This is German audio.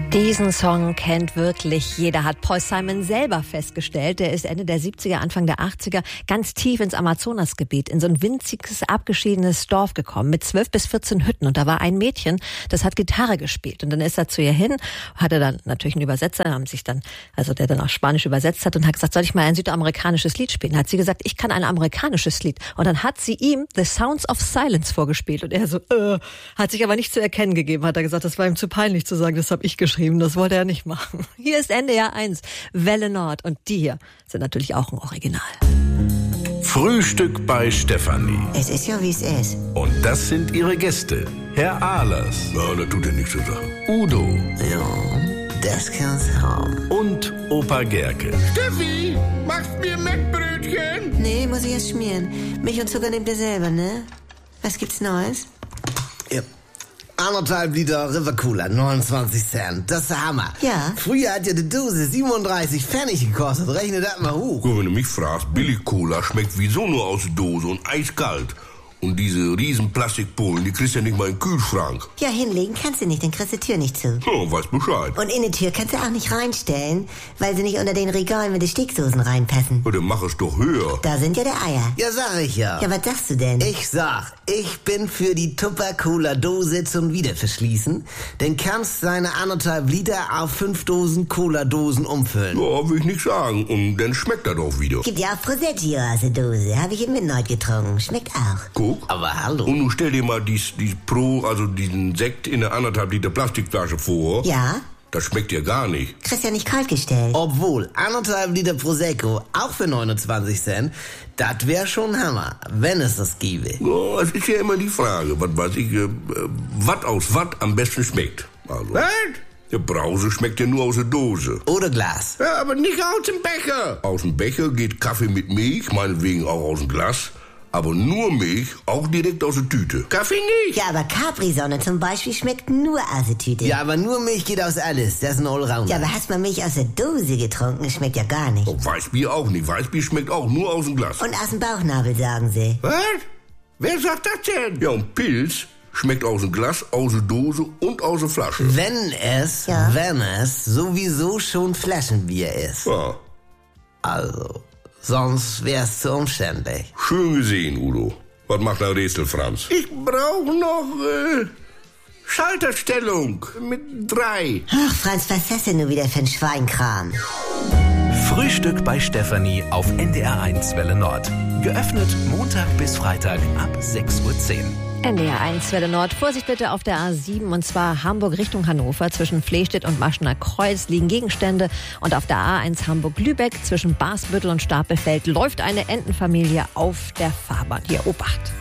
Diesen Song kennt wirklich jeder, hat Paul Simon selber festgestellt. Der ist Ende der 70er, Anfang der 80er ganz tief ins Amazonasgebiet, in so ein winziges, abgeschiedenes Dorf gekommen mit 12 bis 14 Hütten. Und da war ein Mädchen, das hat Gitarre gespielt. Und dann ist er zu ihr hin, hatte dann natürlich einen Übersetzer, der dann auch Spanisch übersetzt hat und hat gesagt, soll ich mal ein südamerikanisches Lied spielen? Da hat sie gesagt, ich kann ein amerikanisches Lied. Und dann hat sie ihm The Sounds of Silence vorgespielt. Und er so, hat sich aber nicht zu erkennen gegeben, hat er gesagt, das war ihm zu peinlich zu sagen, das habe ich geschrieben. Das wollte er nicht machen. Hier ist NDR 1, Welle Nord. Und die hier sind natürlich auch ein Original. Frühstück bei Stefanie. Es ist ja, wie es ist. Und das sind ihre Gäste. Herr Ahlers. Ja, das tut ja nichts zu sagen. Udo. Ja, das kann's haben. Und Opa Gerke. Steffi, machst mir Mettbrötchen? Nee, muss ich erst schmieren. Milch und Zucker nehmt ihr selber, ne? Was gibt's Neues? Ja. 1,5 Liter River Cola, 29 Cent. Das ist der Hammer. Ja. Früher hat ja die Dose 37 Pfennig gekostet. Rechne das mal hoch. Guck, wenn du mich fragst, Billig-Cola schmeckt wieso nur aus der Dose und eiskalt. Und diese riesen Plastikpullen, die kriegst du ja nicht mal in den Kühlschrank. Ja, hinlegen kannst du nicht, dann kriegst du die Tür nicht zu. So, weiß Bescheid. Und in die Tür kannst du auch nicht reinstellen, weil sie nicht unter den Regalen mit den Steaksoßen reinpassen. Ja, dann mach es doch höher. Da sind ja die Eier. Ja, sag ich ja. Ja, was sagst du denn? Ich bin für die Tupper-Cola-Dose zum Wiederverschließen. Dann kannst deine 1,5 Liter auf 5 Dosen Cola-Dosen umfüllen. Ja, will ich nicht sagen. Und dann schmeckt das auch wieder. Gibt ja auch Prosecco aus der Dose. Habe ich im Midnight getrunken. Schmeckt auch. Guck. Aber hallo. Und nun stell dir mal diesen Sekt in eine 1,5 Liter Plastikflasche vor. Ja? Das schmeckt ja gar nicht. Kriegst ja nicht kalt gestellt. Obwohl, 1,5 Liter Prosecco, auch für 29 Cent, das wäre schon Hammer, wenn es das gäbe. Ja, es ist ja immer die Frage, was weiß ich, was aus was am besten schmeckt. Also, Was? der Brause schmeckt ja nur aus der Dose. Oder Glas. Ja, aber nicht aus dem Becher. Aus dem Becher geht Kaffee mit Milch, meinetwegen auch aus dem Glas. Aber nur Milch, auch direkt aus der Tüte. Kaffee nicht. Ja, aber Capri-Sonne zum Beispiel schmeckt nur aus der Tüte. Ja, aber nur Milch geht aus alles. Das ist ein Allrounder. Ja, aber hast mal Milch aus der Dose getrunken? Schmeckt ja gar nicht. Oh, Weißbier auch nicht. Weißbier schmeckt auch nur aus dem Glas. Und aus dem Bauchnabel, sagen sie. Was? Wer sagt das denn? Ja, und Pilz schmeckt aus dem Glas, aus der Dose und aus der Flasche. Wenn es sowieso schon Flaschenbier ist. Ja, Also, sonst wär's zu umständlich. schön gesehen, Udo. Was macht der Rätsel, Franz? Ich brauche noch, Schalterstellung mit 3. Ach, Franz, was ist das denn nur wieder für ein Schweinkram? Frühstück bei Stefanie auf NDR 1 Welle Nord. Geöffnet Montag bis Freitag ab 6:10 Uhr. NDR 1, Welle Nord. Vorsicht bitte auf der A7, und zwar Hamburg Richtung Hannover. Zwischen Flehstedt und Maschener Kreuz liegen Gegenstände. Und auf der A1 Hamburg-Lübeck zwischen Basbüttel und Stapelfeld läuft eine Entenfamilie auf der Fahrbahn. Hier, Obacht.